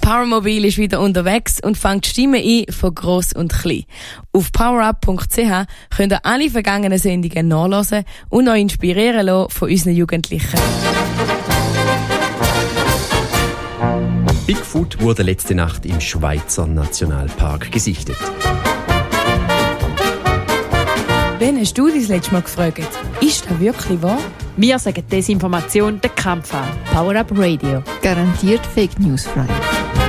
Powermobil ist wieder unterwegs und fängt Stimmen ein von gross und klein. Auf powerup.ch könnt ihr alle vergangenen Sendungen nachhören und euch inspirieren lassen von unseren Jugendlichen. Bigfoot wurde letzte Nacht im Schweizer Nationalpark gesichtet. Wen hast du das letzte Mal gefragt? Ist das wirklich wahr? Wir sagen Desinformation den Kampf an. Power Up Radio. Garantiert Fake News frei.